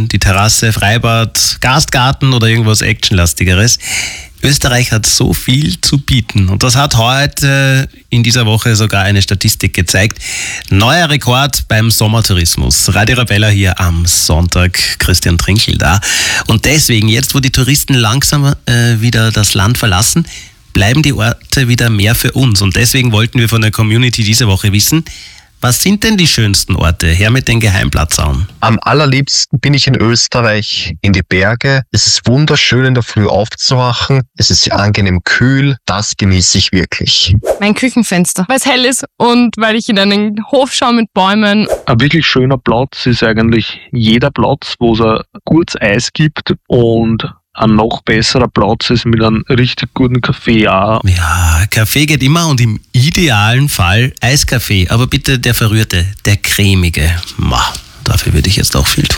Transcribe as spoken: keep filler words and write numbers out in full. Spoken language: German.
die Terrasse, Freibad, Gastgarten oder irgendwas Actionlastigeres. Österreich hat so viel zu bieten und das hat heute in dieser Woche sogar eine Statistik gezeigt. Neuer Rekord beim Sommertourismus. Radio Arabella hier am Sonntag, Christian Trinkel da. Und deswegen, jetzt wo die Touristen langsam äh, wieder das Land verlassen, bleiben die Orte wieder mehr für uns. Und deswegen wollten wir von der Community diese Woche wissen, was sind denn die schönsten Orte? Her mit den Geheimplatzern. Am allerliebsten bin ich in Österreich, in die Berge. Es ist wunderschön, in der Früh aufzuwachen. Es ist angenehm kühl. Das genieße ich wirklich. Mein Küchenfenster, weil es hell ist und weil ich in einen Hof schaue mit Bäumen. Ein wirklich schöner Platz ist eigentlich jeder Platz, wo es ein gutes Eis gibt und ein noch besserer Platz ist mit einem richtig guten Kaffee auch. Ja, Kaffee geht immer und im idealen Fall Eiskaffee. Aber bitte der verrührte, der cremige. Ma, dafür würde ich jetzt auch viel tun.